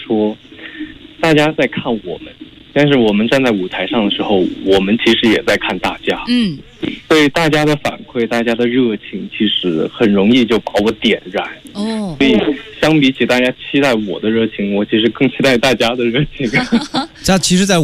说，大家在看我们，但是我们站在舞台上的时候，我们其实也在看大家。所以大家的反馈，大家的热情，其实很容易就把我点燃。所以相比起大家期待我的热情，我其实更期待大家的热情。 其实在